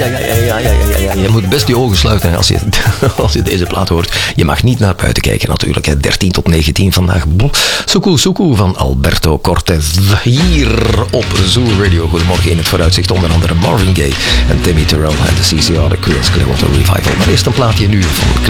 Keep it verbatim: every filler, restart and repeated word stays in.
Ja, ja, ja, ja, ja, ja, ja. Je moet best je ogen sluiten als je, als je deze plaat hoort. Je mag niet naar buiten kijken natuurlijk. Hè. dertien tot negentien vandaag. Suku Suku van Alberto Cortez. Hier op Zoo Radio. Goedemorgen in het vooruitzicht. Onder andere Marvin Gaye en Timmy Terrell en de C C R, de Creedence Clearwater Revival. Maar eerst een plaatje nu van